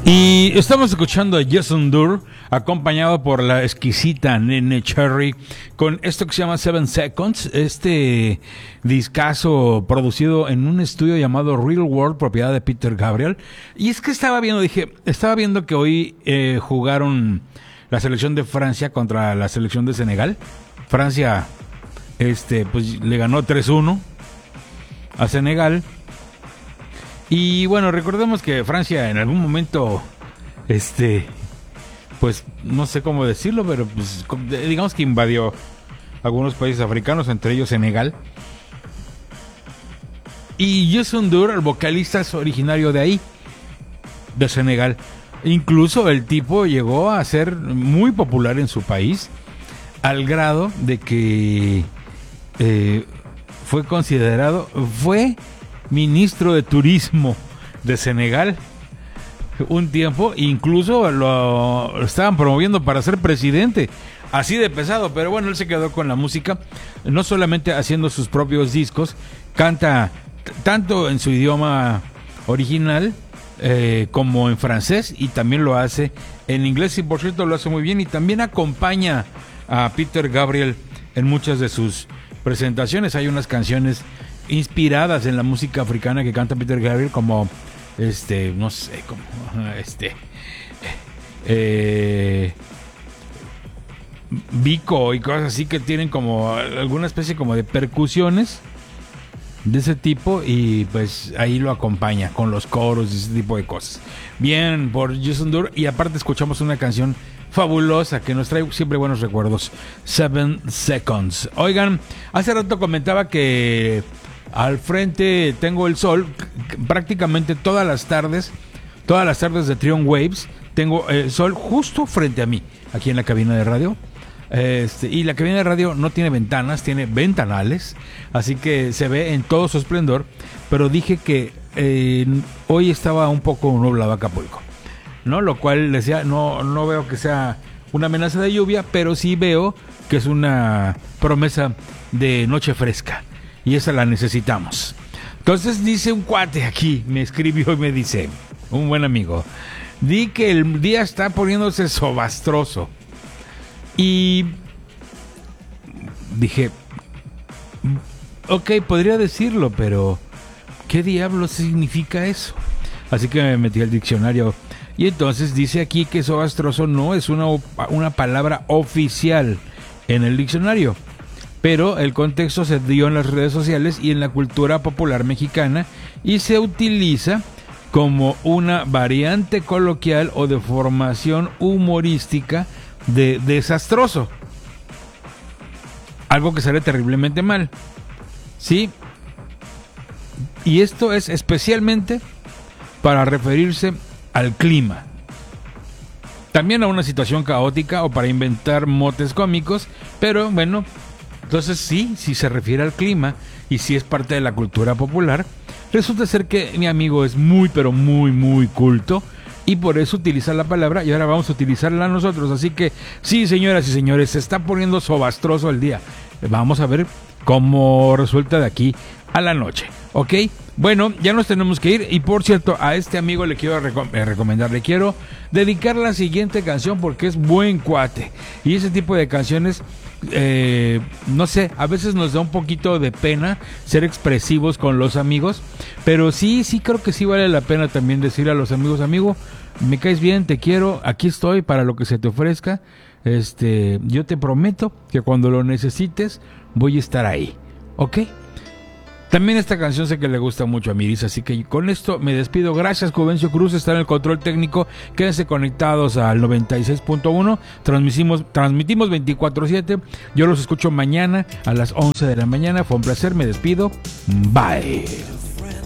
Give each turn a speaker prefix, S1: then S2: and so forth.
S1: Y estamos escuchando a Jason Durr, acompañado por la exquisita Nene Cherry, con esto que se llama 7 Seconds, este discazo producido en un estudio llamado Real World, propiedad de Peter Gabriel. Y es que estaba viendo que hoy jugaron la selección de Francia contra la selección de Senegal. Francia, pues le ganó 3-1 a Senegal. Y bueno, recordemos que Francia en algún momento, pues no sé cómo decirlo, pero pues, digamos que invadió algunos países africanos, entre ellos Senegal. Y Jason Durr, el vocalista, es originario de ahí, de Senegal. Incluso el tipo llegó a ser muy popular en su país, al grado de que fue ministro de Turismo de Senegal un tiempo, incluso lo estaban promoviendo para ser presidente, así de pesado. Pero bueno, él se quedó con la música, no solamente haciendo sus propios discos, canta tanto en su idioma original como en francés, y también lo hace en inglés, y por cierto lo hace muy bien, y también acompaña a Peter Gabriel en muchas de sus presentaciones. Hay unas canciones inspiradas en la música africana que canta Peter Gabriel, como no sé, como Vico y cosas así, que tienen como alguna especie como de percusiones de ese tipo, y pues ahí lo acompaña con los coros y ese tipo de cosas. Bien por Jason Durr. Y aparte escuchamos una canción fabulosa que nos trae siempre buenos recuerdos, 7 Seconds. Oigan, hace rato comentaba que al frente tengo el sol, prácticamente todas las tardes de Trion Waves tengo el sol justo frente a mí, aquí en la cabina de radio. Y la cabina de radio no tiene ventanas, tiene ventanales, así que se ve en todo su esplendor. Pero dije que hoy estaba un poco nublado Acapulco, ¿no? Lo cual decía, no veo que sea una amenaza de lluvia, pero sí veo que es una promesa de noche fresca, y esa la necesitamos. Entonces dice un cuate aquí, me escribió y me dice, un buen amigo, di que el día está poniéndose sobastroso. Y dije, ok, podría decirlo, pero ¿qué diablos significa eso? Así que me metí al diccionario, y entonces dice aquí que sobastroso no es una palabra oficial en el diccionario, pero el contexto se dio en las redes sociales y en la cultura popular mexicana, y se utiliza como una variante coloquial o de formación humorística de desastroso, algo que sale terriblemente mal, ¿sí? Y esto es especialmente para referirse al clima, también a una situación caótica o para inventar motes cómicos. Pero bueno, entonces sí, si se refiere al clima y si es parte de la cultura popular, resulta ser que mi amigo es muy, pero muy, muy culto, y por eso utiliza la palabra, y ahora vamos a utilizarla nosotros. Así que sí, señoras y señores, se está poniendo sobastroso el día. Vamos a ver cómo resulta de aquí a la noche, ¿ok? Bueno, ya nos tenemos que ir. Y por cierto, a este amigo le quiero recomendar, le quiero dedicar la siguiente canción, porque es buen cuate. Y ese tipo de canciones, no sé, a veces nos da un poquito de pena ser expresivos con los amigos, pero sí creo que sí vale la pena también decirle a los amigos, amigo, me caes bien, te quiero, aquí estoy para lo que se te ofrezca. Yo te prometo que cuando lo necesites voy a estar ahí, ¿ok? También esta canción sé que le gusta mucho a Miris, así que con esto me despido. Gracias, Juvencio Cruz, está en el control técnico. Quédense conectados al 96.1. Transmitimos 24/7. Yo los escucho mañana a las 11 de la mañana. Fue un placer, me despido. Bye.